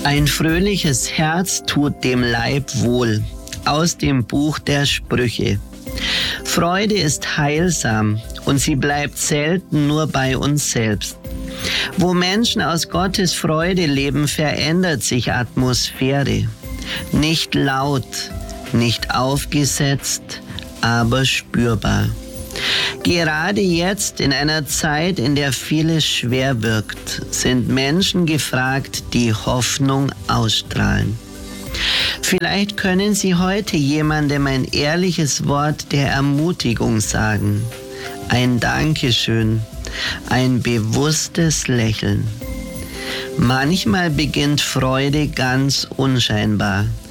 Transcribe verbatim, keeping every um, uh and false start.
Ein fröhliches Herz tut dem Leib wohl. Aus dem Buch der Sprüche. Freude ist heilsam und sie bleibt selten nur bei uns selbst. Wo Menschen aus Gottes Freude leben, verändert sich Atmosphäre. Nicht laut, nicht aufgesetzt, aber spürbar. Gerade jetzt, in einer Zeit, in der vieles schwer wirkt, sind Menschen gefragt, die Hoffnung ausstrahlen. Vielleicht können Sie heute jemandem ein ehrliches Wort der Ermutigung sagen. Ein Dankeschön, ein bewusstes Lächeln. Manchmal beginnt Freude ganz unscheinbar.